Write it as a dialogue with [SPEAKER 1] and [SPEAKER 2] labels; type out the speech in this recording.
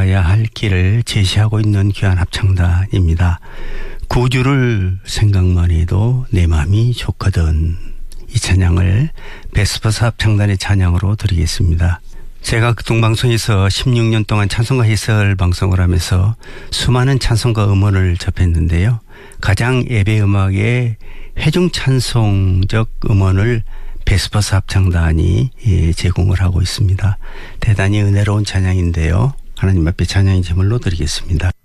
[SPEAKER 1] 가야 할 길을 제시하고 있는 귀한 합창단입니다. 구주를 생각만 해도 내 마음이 좋거든. 이 찬양을 베스퍼스 합창단의 찬양으로 드리겠습니다. 제가 동방송에서 16년 동안 찬송가 해설 방송을 하면서 수많은 찬송가 음원을 접했는데요. 가장 예배 음악의 회중 찬송적 음원을 베스퍼스 합창단이 제공을 하고 있습니다. 대단히 은혜로운 찬양인데요. 하나님 앞에 찬양의 제물로 드리겠습니다.